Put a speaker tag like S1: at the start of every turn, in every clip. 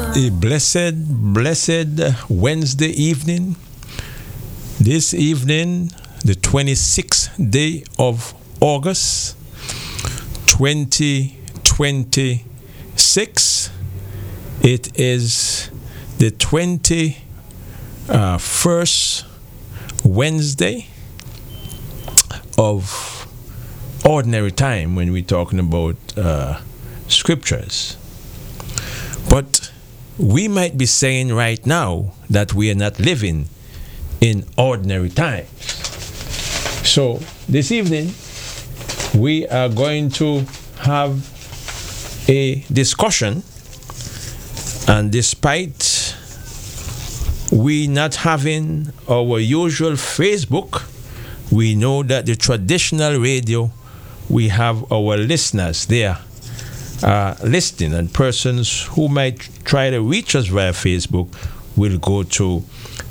S1: A blessed Wednesday evening. This evening, the 26th day of August, 2026. It is the 21st Wednesday of ordinary time when we're talking about scriptures. But we might be saying right now that we are not living in ordinary times. So this evening, we are going to have a discussion, and despite we not having our usual Facebook, we know that the traditional radio, we have our listeners there listening, and persons who might try to reach us via Facebook will go to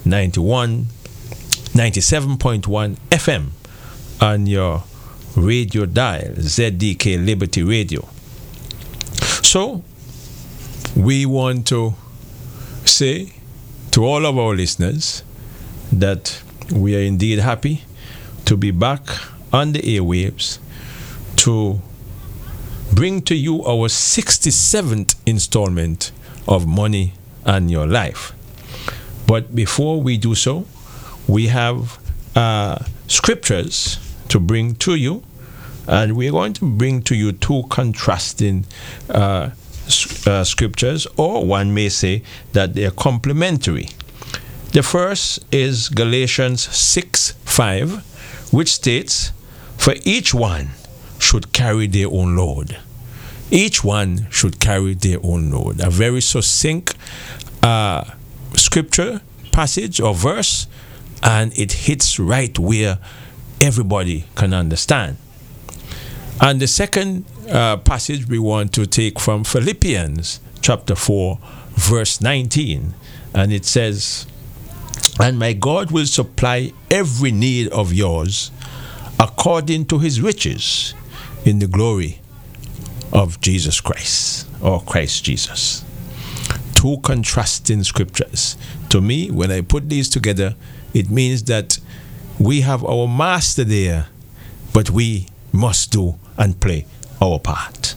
S1: 97.1 FM on your radio dial, ZDK Liberty Radio. So we want to say to all of our listeners that we are indeed happy to be back on the airwaves to bring to you our 67th installment of Money and Your Life. But before we do so, we have scriptures to bring to you, and we're going to bring to you two contrasting scriptures, or one may say that they are complementary. The first is Galatians 6:5, which states, "For each one should carry their own load." Each one should carry their own load. A very succinct scripture passage or verse, and it hits right where everybody can understand. And the second passage we want to take from Philippians chapter 4, verse 19, and it says, "And my God will supply every need of yours according to his riches in the glory of Jesus Christ," or Christ Jesus. Two contrasting scriptures. To me, when I put these together, it means that we have our master there, but we must do and play our part.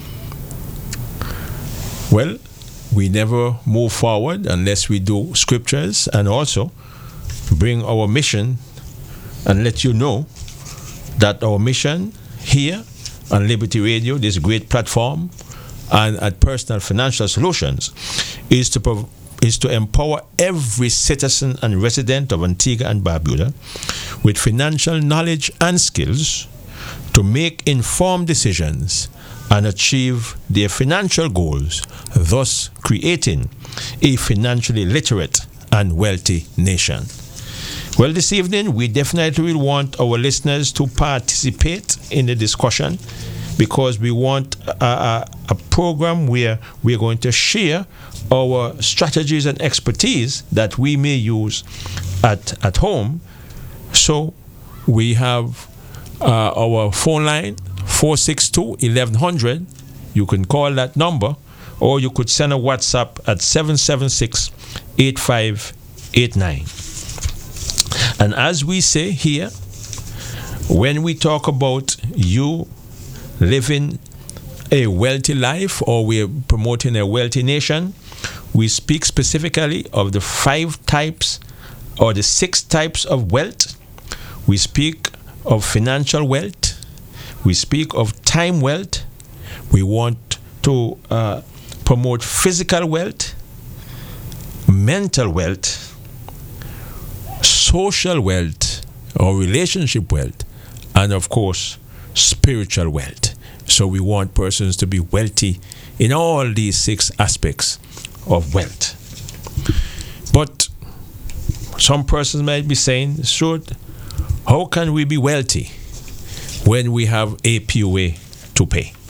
S1: Well, we never move forward unless we do scriptures and also bring our mission and let you know that our mission here on Liberty Radio, this great platform, and at Personal Financial Solutions, is to empower every citizen and resident of Antigua and Barbuda with financial knowledge and skills to make informed decisions and achieve their financial goals, thus creating a financially literate and wealthy nation. Well, this evening, we definitely will want our listeners to participate in the discussion, because we want a program where we're going to share our strategies and expertise that we may use at home. So we have our phone line, 462-1100. You can call that number, or you could send a WhatsApp at 776-8589. And as we say here, when we talk about you living a wealthy life, or we're promoting a wealthy nation, we speak specifically of the 5 types or the 6 types of wealth. We speak of financial wealth. We speak of time wealth. We want to promote physical wealth, mental wealth, social wealth or relationship wealth, and of course spiritual wealth. So we want persons to be wealthy in all these 6 aspects of wealth. But some persons might be saying, "Sure, how can we be wealthy when we have APOA to pay?"